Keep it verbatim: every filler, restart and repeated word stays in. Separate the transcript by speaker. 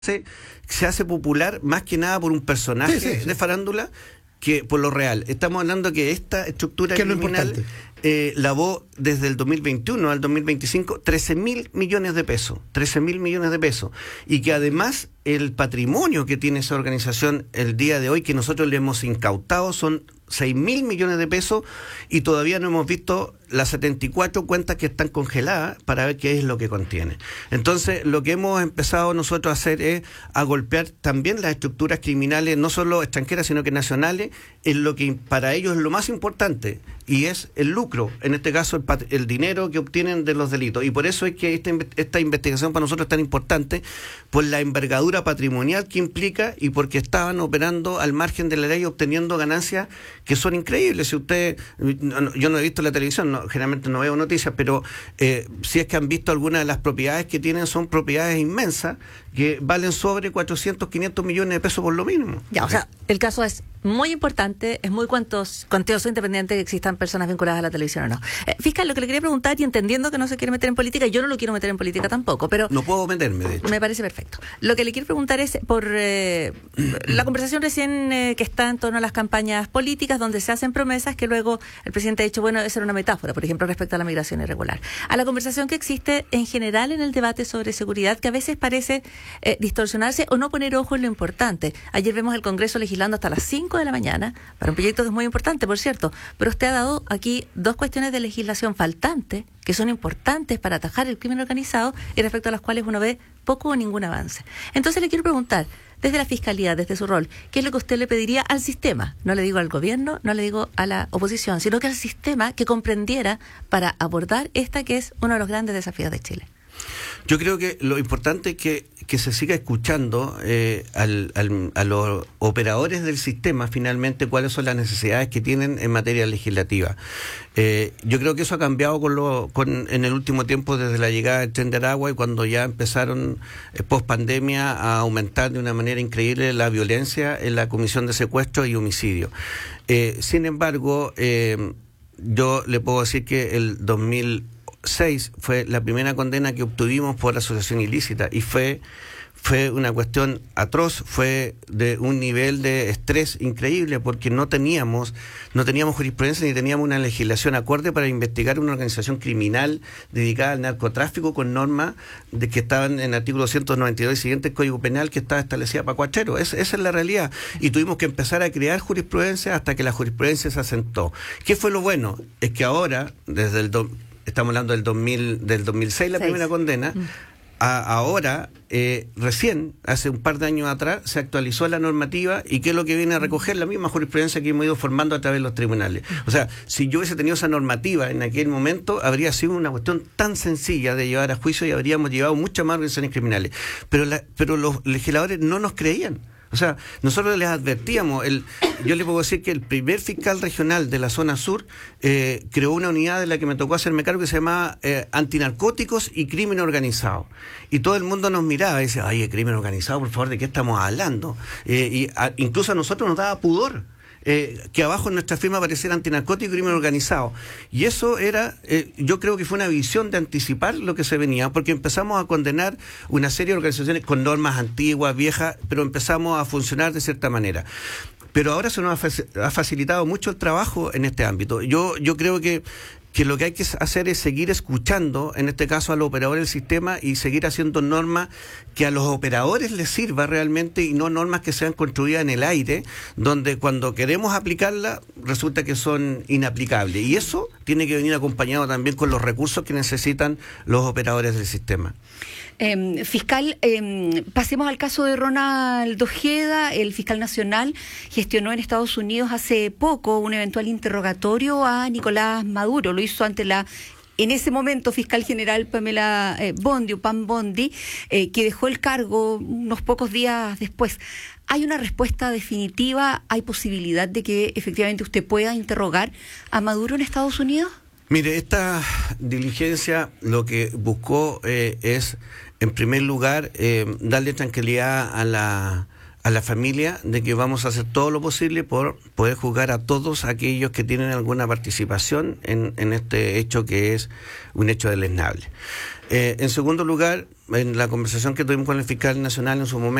Speaker 1: se, se hace popular más que nada por un personaje
Speaker 2: sí, sí, sí.
Speaker 1: de farándula que por lo real. Estamos hablando que esta estructura
Speaker 2: que
Speaker 1: criminal eh, lavó desde el dos mil veintiuno al dos mil veinticinco trece mil millones de pesos, trece mil millones de pesos, y que además el patrimonio que tiene esa organización el día de hoy, que nosotros le hemos incautado, son seis mil millones de pesos, y todavía no hemos visto las setenta y cuatro cuentas que están congeladas para ver qué es lo que contiene. Entonces, lo que hemos empezado nosotros a hacer es a golpear también las estructuras criminales, no solo extranjeras, sino que nacionales, en lo que para ellos es lo más importante, y es el lucro, en este caso el, pat- el dinero que obtienen de los delitos. Y por eso es que esta, esta investigación para nosotros es tan importante, por la envergadura patrimonial que implica y porque estaban operando al margen de la ley, obteniendo ganancias que son increíbles. Si usted, no, yo no he visto la televisión, no, generalmente no veo noticias, pero eh, si es que han visto algunas de las propiedades que tienen, son propiedades inmensas que valen sobre cuatrocientos, quinientos millones de pesos por lo mínimo.
Speaker 3: Ya, o sea, el caso es muy importante, es muy cuantos, cuantioso, independiente que existan personas vinculadas a la televisión o no. Eh, fiscal, lo que le quería preguntar, y entendiendo que no se quiere meter en política, yo no lo quiero meter en política tampoco, pero...
Speaker 1: No puedo meterme, de hecho.
Speaker 3: Me parece perfecto. Lo que le quiero preguntar es por eh, la conversación recién eh, que está en torno a las campañas políticas, donde se hacen promesas que luego el presidente ha dicho, bueno, esa era una metáfora, por ejemplo, respecto a la migración irregular. A la conversación que existe en general en el debate sobre seguridad, que a veces parece eh, distorsionarse o no poner ojo en lo importante. Ayer vemos el Congreso legislando hasta las cinco de la mañana, para un proyecto que es muy importante, por cierto, pero usted ha dado aquí dos cuestiones de legislación faltantes, que son importantes para atajar el crimen organizado y respecto a las cuales uno ve poco o ningún avance. Entonces le quiero preguntar, desde la Fiscalía, desde su rol, ¿qué es lo que usted le pediría al sistema? No le digo al gobierno, no le digo a la oposición, sino que al sistema que comprendiera para abordar esta que es uno de los grandes desafíos de Chile.
Speaker 1: Yo creo que lo importante es que, que se siga escuchando eh, al, al, a los operadores del sistema, finalmente, cuáles son las necesidades que tienen en materia legislativa. Eh, yo creo que eso ha cambiado con lo, con, en el último tiempo, desde la llegada del Tren de Aragua, y cuando ya empezaron, eh, post pandemia, a aumentar de una manera increíble la violencia en la comisión de secuestro y homicidio. Eh, sin embargo, eh, yo le puedo decir que el dos mil seis fue la primera condena que obtuvimos por asociación ilícita, y fue fue una cuestión atroz, fue de un nivel de estrés increíble, porque no teníamos no teníamos jurisprudencia ni teníamos una legislación acorde para investigar una organización criminal dedicada al narcotráfico con normas de que estaban en el artículo ciento noventa y dos y siguiente del Código Penal, que estaba establecida para cuacheros. Es, esa es la realidad, y tuvimos que empezar a crear jurisprudencia hasta que la jurisprudencia se asentó. ¿Qué fue lo bueno? Es que ahora, desde el do, estamos hablando del dos mil, del dos mil seis, la Seis. primera condena, mm. a, ahora, eh, recién, hace un par de años atrás, se actualizó la normativa, y ¿qué es lo que viene a recoger? La misma jurisprudencia que hemos ido formando a través de los tribunales. O sea, si yo hubiese tenido esa normativa en aquel momento, habría sido una cuestión tan sencilla de llevar a juicio y habríamos llevado muchas más organizaciones criminales. Pero, la, pero los legisladores no nos creían. O sea, nosotros les advertíamos, el, yo le puedo decir que el primer fiscal regional de la zona sur eh, creó una unidad de la que me tocó hacerme cargo, que se llamaba eh, Antinarcóticos y Crimen Organizado. Y todo el mundo nos miraba y decía, ay, el crimen organizado, por favor, ¿de qué estamos hablando? Eh, y a, incluso a nosotros nos daba pudor Eh, que abajo en nuestra firma apareciera antinarcótico y crimen organizado. Y eso era, eh, yo creo que fue una visión de anticipar lo que se venía, porque empezamos a condenar una serie de organizaciones con normas antiguas, viejas, pero empezamos a funcionar de cierta manera. Pero ahora se nos ha facilitado mucho el trabajo en este ámbito. Yo, yo creo que que lo que hay que hacer es seguir escuchando, en este caso a los operadores del sistema, y seguir haciendo normas que a los operadores les sirva realmente, y no normas que sean construidas en el aire, donde cuando queremos aplicarlas resulta que son inaplicables. Y eso tiene que venir acompañado también con los recursos que necesitan los operadores del sistema.
Speaker 4: Eh, fiscal, eh, pasemos al caso de Ronald Ojeda. El fiscal nacional gestionó en Estados Unidos hace poco un eventual interrogatorio a Nicolás Maduro. Lo hizo ante la, en ese momento, fiscal general Pamela eh, Bondi, o Pam Bondi, eh, que dejó el cargo unos pocos días después. ¿Hay una respuesta definitiva? ¿Hay posibilidad de que efectivamente usted pueda interrogar a Maduro en Estados Unidos?
Speaker 1: Mire, esta diligencia lo que buscó eh, es, en primer lugar, eh, darle tranquilidad a la, a la familia de que vamos a hacer todo lo posible por poder juzgar a todos aquellos que tienen alguna participación en, en este hecho, que es un hecho deleznable. Eh, en segundo lugar, en la conversación que tuvimos con el fiscal nacional en su momento,